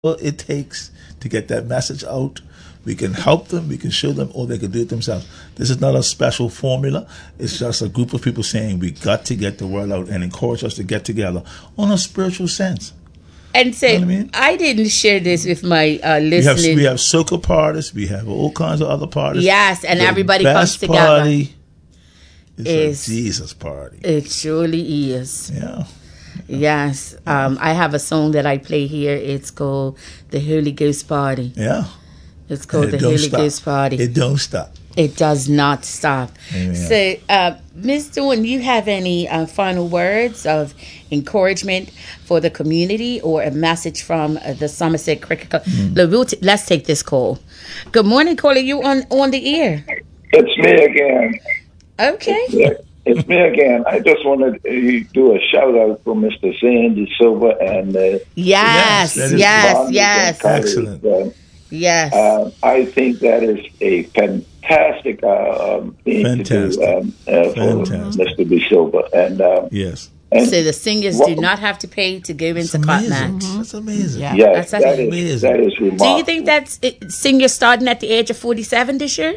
it takes to get that message out. We can help them, we can show them, or they can do it themselves. This is not a special formula. It's just a group of people saying we got to get the word out and encourage us to get together on a spiritual sense. And so, You know what I mean? I didn't share this with my listening. We have soca parties, we have all kinds of other parties. Yes, and The everybody comes best together. Party is a Jesus party. It surely is. Yeah. Yes. I have a song that I play here. It's called The Holy Ghost Party. Yeah. It's called And The it don't Holy stop. Ghost Party. It don't stop. It does not stop. Amen. So, Ms. Dawn, you have any final words of encouragement for the community or a message from the Somerset Cricket Club? Let's take this call. Good morning, caller. You on the air? It's me again. Okay. It's me again. I just wanted to do a shout out for Mr. Sandy Silva and Yes. that is Yes. Excellent. Yes. I think that is a fantastic thing to do for Mr. De Silva. And Yes. So the singers do not have to pay to go into Cotton Match. That's amazing. Yeah. yes, That's that amazing. is remarkable. Do you think that's singers starting at the age of 47 this year?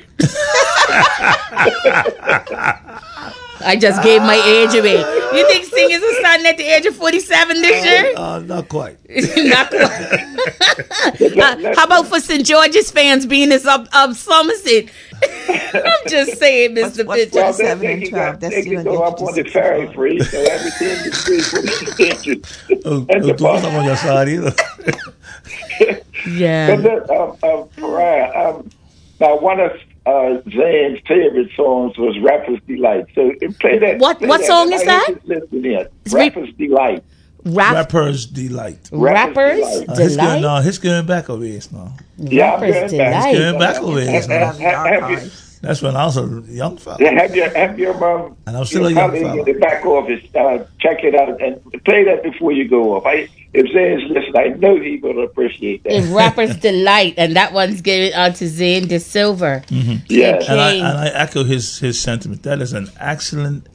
I just gave my age away. You think singers are starting at the age of 47 this year? Not quite. Not quite. How about for St. George's fans being as up Somerset? I'm just saying, Mr. What's Pitcher. 7 and 12? That's They still can go up on the ferry free, so everything is free for the teachers. Don't on your side either. Yeah. Pariah, now one of Zane's favorite songs was Rapper's Delight. So play that. What song is that? Rapper's Delight. Rapper's Delight. Rappers Delight? He's going back over here now. Yeah, I'm Rappers going back. He's Delight. going back over here now. That's when I was a young fella. Have your And I'm still a young fella. in the back office check it out and play that before you go off. If Zane's listening, I know he will appreciate that. It's Rappers Delight, and that one's given out to Zane De Silva. Yes. And I echo his sentiment. That is an excellent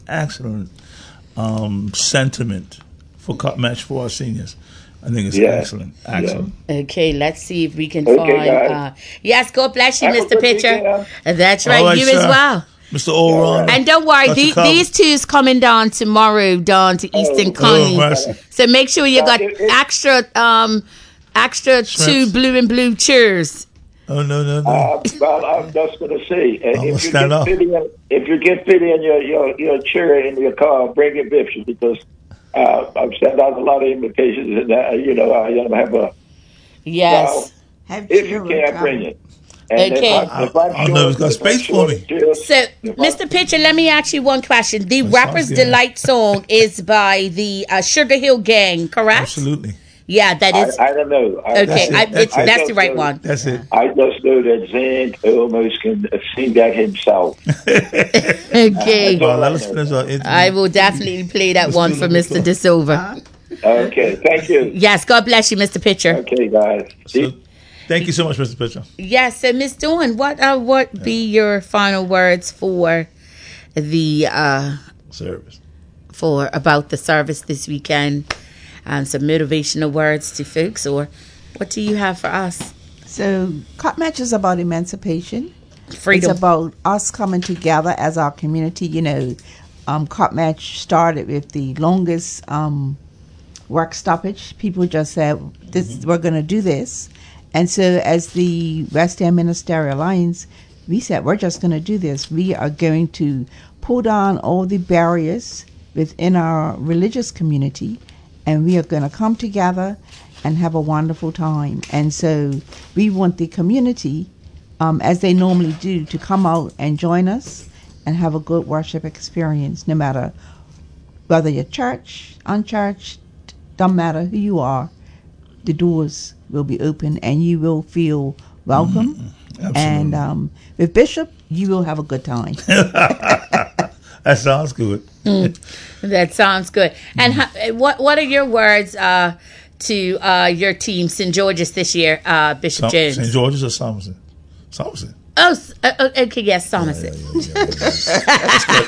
sentiment for Cup Match for our seniors. I think it's excellent. Excellent. Okay, let's see if we can Okay, find. Yes, God bless you, Have a Mr. good Pitcher. weekend. That's right, All right, you sir. as well. Mr. Oron. And don't worry, these two's coming down tomorrow down to Eastern County. mercy. So make sure you got it- extra two blue and blue chairs. Oh, no. Well, I'm just going to say, gonna stand up. if you get fit in your chair in your car, bring it with you because I've sent out a lot of invitations and I have a. Yes. If you can't bring it. And Okay. I know it's got space for me. So, Mr. Pitcher, let me ask you one question. The That Rapper's sounds good. Delight song is by the Sugar Hill Gang, correct? Absolutely. Yeah, that is. I don't know. Okay, That's it. that's the right one. That's it. I just know that Zane almost can sing that himself. Okay. Well, let us finish our interview. I will definitely play that one for Mr. De Silva. Okay, thank you. Yes, God bless you, Mr. Pitcher. Okay, guys. So, thank you so much, Mr. Pitcher. Yes, so Miss Dawn, what be your final words for the Service. for about the service this weekend? And some motivational words to folks, or what do you have for us? So, Cup Match is about emancipation. Freedom. It's about us coming together as our community. Cup Match started with the longest work stoppage. People just said, we're going to do this. And so as the West End Ministerial Alliance, we said, we're just going to do this. We are going to pull down all the barriers within our religious community, and we are going to come together and have a wonderful time. And so we want the community, as they normally do, to come out and join us and have a good worship experience, no matter whether you're church, unchurched, don't matter who you are. The doors will be open and you will feel welcome. And with Bishop, you will have a good time. That sounds good. That sounds good. And what are your words to your team, St. George's, this year, Bishop Jones? St. George's or Somerset? Somerset. Oh, okay, yes, Somerset.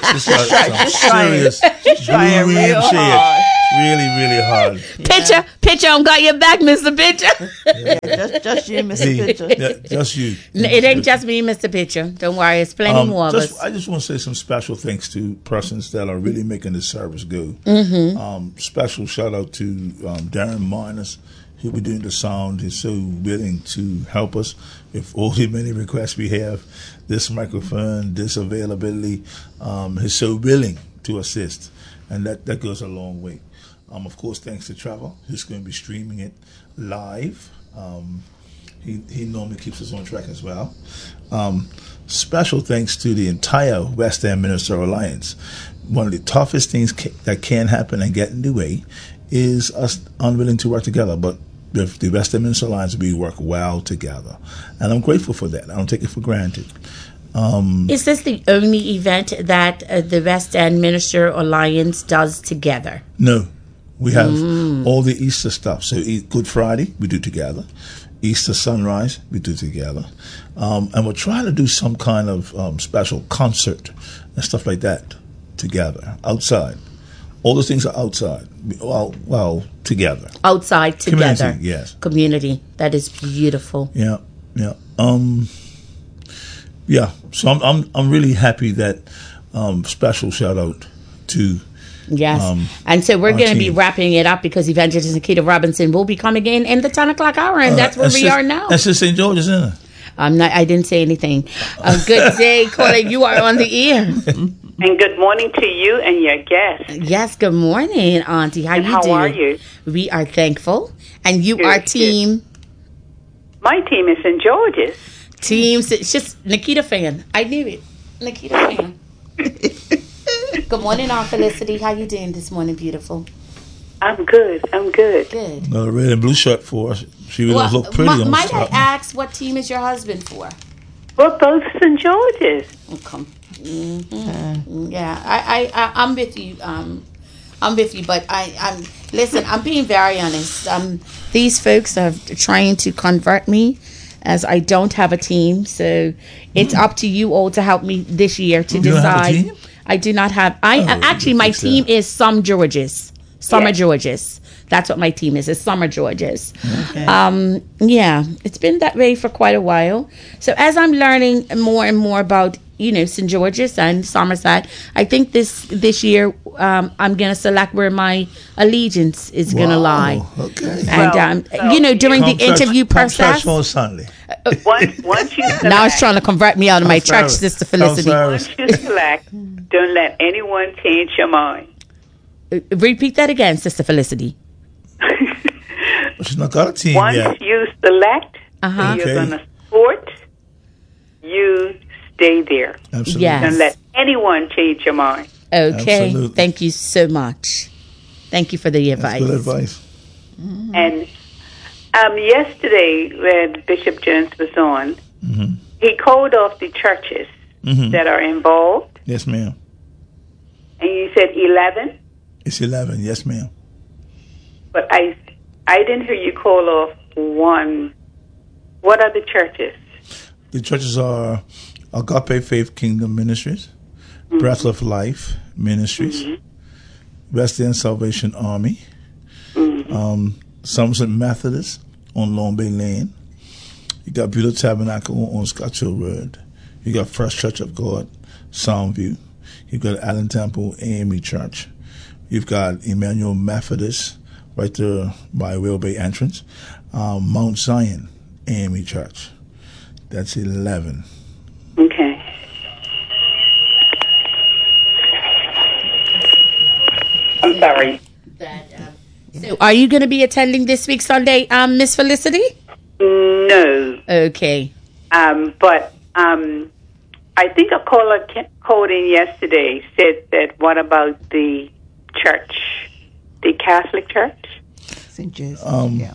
Just trying real hard. Really, really hard. Pitcher, Pitcher don't got your back, Mr. Pitcher. Just you, Mr. Pitcher. Yeah, just you. It ain't just me, Mr. Pitcher. Don't worry, it's plenty more of us. I just want to say some special thanks to persons that are really making the service go. Special shout out to Darren Marnus, who be doing the sound. He's so willing to help us with all the many requests we have. This microphone, this availability. He's so willing to assist, and that goes a long way. Of course, thanks to Trevor, who's going to be streaming it live. He normally keeps us on track as well. Special thanks to the entire West End Minister Alliance. One of the toughest things that can happen and get in the way is us unwilling to work together. But with the West End Minister Alliance, we work well together. And I'm grateful for that. I don't take it for granted. Is this the only event that the West End Minister Alliance does together? No. We have all the Easter stuff. So Good Friday, we do together. Easter sunrise, we do together. And we're trying to do some kind of special concert and stuff like that together, outside. All those things are outside. Well, together. Outside together. Community, yes. Community. That is beautiful. Yeah. So I'm really happy that special shout out to yes. And so we're going to be wrapping it up because Evangelist Nikita Robinson will be coming in the 10 o'clock hour, and that's where we are now. That's just St. George's, isn't it? I didn't say anything. Good day, caller. You are on the air. And good morning to you and your guests. Yes, good morning, Auntie. How are you? We are thankful. And you are team? Good. My team is St. George's. It's just Nikita fan. I knew it. Nikita fan. Good morning, Aunt Felicity. How you doing this morning, beautiful? I'm good. Good. A red and blue shirt for us. She really look pretty on might I ask, what team is your husband for? We're both St. George's. Okay. Yeah, I'm with you. I'm with you, but I'm listen. I'm being very honest. These folks are trying to convert me, as I don't have a team. So it's up to you all to help me this year to decide. Don't have a team? I do not have. Actually, my team is Summer Georges. That's what my team is. It's Summer Georges. Okay. Yeah, it's been that way for quite a while. So as I'm learning more and more about St. George's and Somerset, I think this year I'm going to select where my allegiance is going to lie. Okay. And during the interview process. On Sunday. Once you select, now it's trying to convert me out of my church, Sister Felicity. Once you select, don't let anyone change your mind. Repeat that again, Sister Felicity. She's not got a team Once yet. you select who you're going to support, you stay there. Absolutely. Yes. Don't let anyone change your mind. Okay. Absolutely. Thank you so much. Thank you for the advice. That's good advice. Mm-hmm. And yesterday, when Bishop Jones was on, he called off the churches that are involved. Yes, ma'am. And you said 11? It's 11. Yes, ma'am. But I didn't hear you call off one. What are the churches? The churches are Agape Faith Kingdom Ministries, Breath of Life Ministries, West End Salvation Army, Somerset Methodist on Long Bay Lane. You got Beulah Tabernacle on Scotch Hill Road. You got First Church of God, Soundview. You've got Allen Temple AME Church. You've got Emmanuel Methodist right there by Whale Bay entrance. Mount Zion AME Church. That's 11. Okay. I'm sorry. So are you going to be attending this week Sunday, Miss Felicity? No. Okay. But I think a caller called in yesterday said that what about the church, the Catholic Church? St. Joseph, yeah.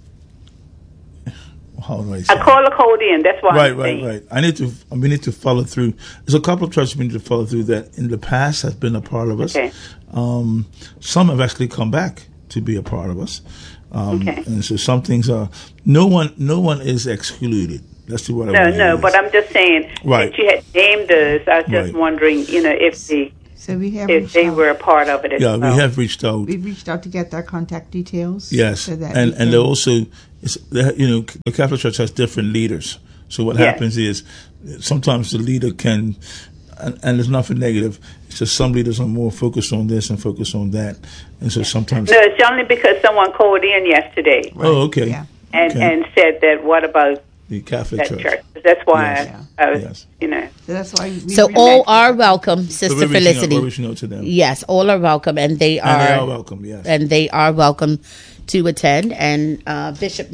How do I say? A caller called in. That's why. Right. We need to follow through. There's a couple of churches we need to follow through that in the past has been a part of us. Okay. Some have actually come back to be a part of us. Okay. And so some things are. No one is excluded. That's what I want to No. But I'm just saying. Right. Since you had named us, I was just Right. wondering, if the So we have if reached they out. were a part of it as Yeah, well. we have reached out. We've reached out to get their contact details. Yes, So that and we can- they also, the Catholic Church has different leaders. So what Yes. happens is sometimes the leader can, and there's nothing negative. It's just some leaders are more focused on this and focused on that, and so sometimes. No, it's only because someone called in yesterday Oh, okay. Yeah. and Okay. and said that what about The Catholic that Church. church? That's why Yes. I was, Yes. So that's why. So all are welcome, So Sister we're Felicity. reaching out to them. Yes, all are welcome, and they And they are are welcome, yes. and they are welcome to attend. And Bishop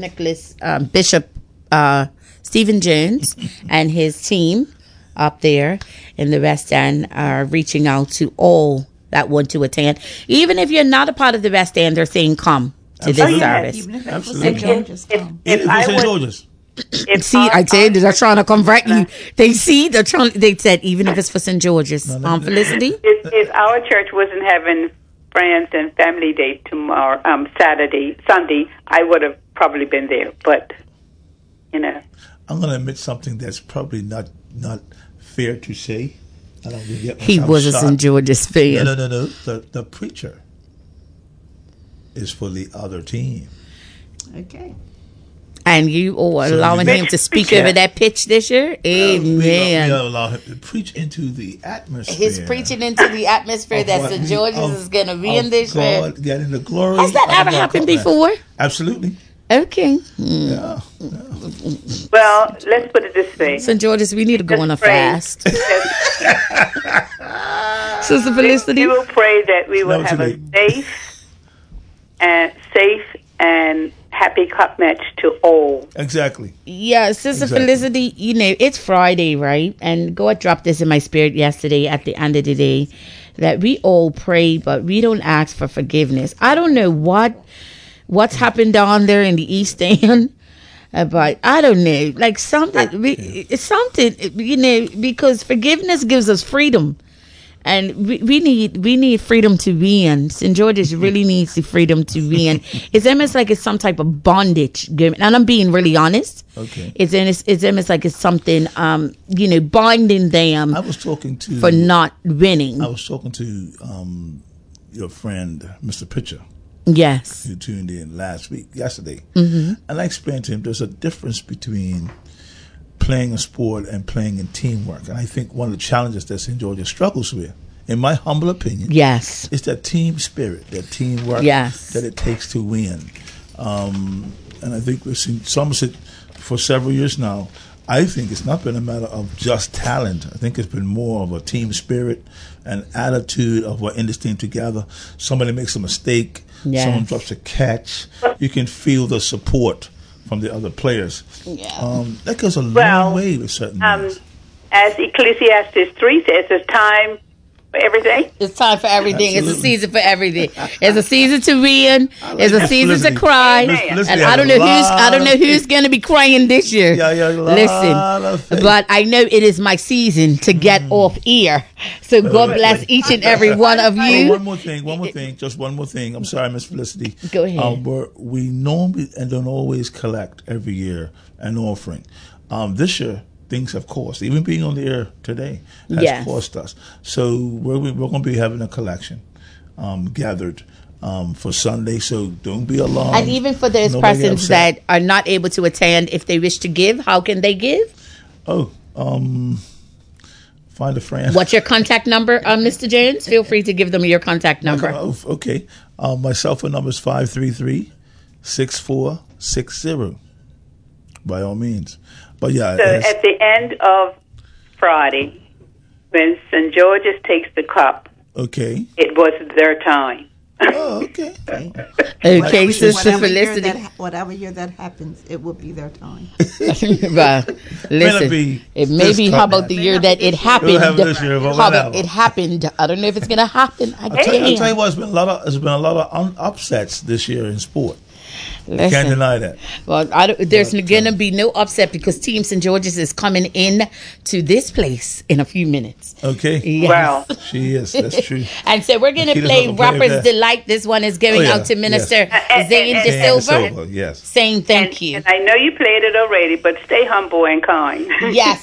Stephen Jones and his team up there in the West End are reaching out to all that want to attend. Even if you're not a part of the West End, they're saying come to this Absolutely. service. Even if it's for Absolutely. St. George's, come. if If I it's in was Georgia's. if See, I tell you, they're trying to convert you. They see, they said, even if it's for St. George's. Felicity? if our church wasn't having friends and family day tomorrow, Sunday, I would have probably been there. But you know, I'm going to admit something that's probably not fair to say. I don't really get He myself was a shot. St. George's fan. No. The preacher is for the other team. Okay. And you are So allowing you- him to speak Yeah. over that pitch this year? We Amen. allow him to preach into the atmosphere. He's preaching into the atmosphere of that what St. we- George's of- is going to be of in this year. God getting the glory. Has that of ever God happened coming. before? Absolutely. Okay. Yeah. well, let's put it this way. St. George's, we need to go Just on a pray. fast. Sister Felicity? We will pray that we will Never have too a safe and happy cup match to all. Exactly. Yeah, Sister Exactly. Felicity, it's Friday, right? And God dropped this in my spirit yesterday at the end of the day that we all pray, but we don't ask for forgiveness. I don't know what's happened down there in the East End, but I don't know, like it's something, because forgiveness gives us freedom. And we need freedom to win. St. George's really needs the freedom to win. It's almost like it's some type of bondage given, and I'm being really honest. Okay. It's almost like it's something, binding them I was talking to for not winning. I was talking to your friend, Mr. Pitcher, Yes. who tuned in yesterday, and I explained to him there's a difference between playing a sport and playing in teamwork. And I think one of the challenges that St. George's struggles with, in my humble opinion, Yes. is that team spirit, that teamwork Yes. that it takes to win. And I think we've seen Somerset for several years now. I think it's not been a matter of just talent. I think it's been more of a team spirit and attitude of we're in this team together. Somebody makes a mistake, Yes. someone drops a catch, you can feel the support from the other players. Yeah. That goes a long Well, way with certain things. As Ecclesiastes 3 says, there's time for everything. It's time for everything. It's a Absolutely. season for everything. It's a season to win. It's a Miss season to Felicity. cry. Miss Felicity And has I don't a know lot who's going to be crying this year. Yeah, a lot of Listen, faith. but I know it is my season to get off ear. So God bless each and every one of Oh, you. one more thing, just one more thing. I'm sorry, Miss Felicity. Go ahead. We normally and don't always collect every year an offering. This year, things have cost. Even being on the air today has Yes. cost us. So we're going to be having a collection gathered for Sunday. So don't be alarmed. And even for those Nobody persons upset. that are not able to attend, if they wish to give, how can they give? Find a friend. What's your contact number, Mr. Jones? Feel free to give them your contact number. Oh, okay. My cell phone number is 533-6460. By all means. But yeah. So at the end of Friday, when St. George's takes the cup, okay. it was their time. Oh, okay. Okay, Sister Whatever year Felicity. whatever year that happens, it will be their time. Well, listen, be it may this be. time. How about the year that it happened? We'll have this year, but How about whatever. it happened? I don't know if it's gonna happen I'll tell you again. what, there's been a lot of upsets this year in sport. Can't Listen. deny that. Well, there's going to be no upset because Team St. George's is coming in to this place in a few minutes. Okay. Yes. Wow. She is. That's true. And so we're going to Nikita's play not gonna play Rapper's that. Delight. This one is going Oh, yeah. out to Minister Yes. Zane And- De and- Silva, Yes. saying thank you. And I know you played it already, but stay humble and kind. Yes,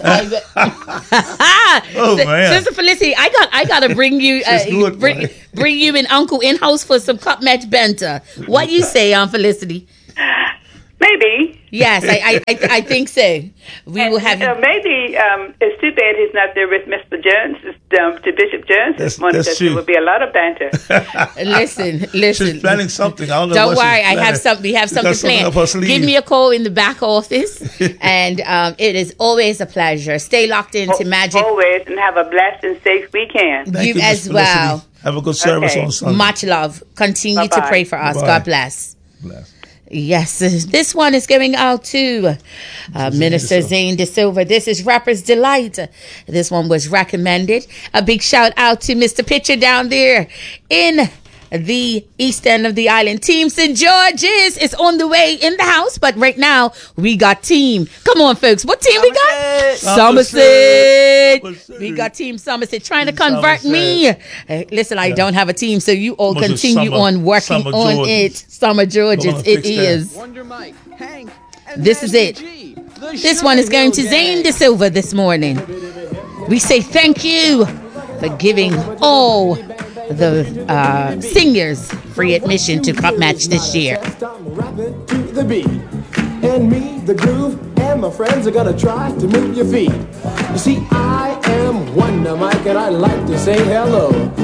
Oh, man. Sister Felicity, I gotta bring you, She's good, boy. bring you and Uncle in house for some cup match banter. What you say, Aunt Felicity? Maybe. Yes, I think so. We will have. Maybe it's too bad he's not there with Mr. Jones, to Bishop Jones this morning. That's Because true. there would be a lot of banter. Listen. She's planning something. I don't know. Don't what worry, she's I have planning. something. We have She's got something planned. up her sleeve. Give me a call in the back office, and it is always a pleasure. Stay locked into Magic. Always, and have a blessed and safe weekend. Thank You Miss as Felicity. well. Have a good service Okay. on Sunday. Much love. Continue to Bye-bye. pray for us. Bye-bye. God bless. Bless. Yes, this one is going out to Minister Zane De Silva. This is Rapper's Delight. This one was recommended. A big shout out to Mr. Pitcher down there in the east end of the island. Team St. George's is on the way in the house, but right now we got team. Come on, folks. What team we got? Somerset. Somerset. We got Team Somerset trying to convert me. Listen, I don't have a team, so you all Must have continue Summer- on working Summer on George's. it. Summer George's. We're gonna It fix that. is. Wonder Mike, Hank, and This is Master it. G, the This one is Sugar going Hill to Zane Gang. De Silva this morning. We say thank you for giving all the singers free admission to Cup Match this year. I'm rapping to the beat. And me, the groove, and my friends are gonna try to move your feet. You see, I am Wonder Mike, and I like to say hello.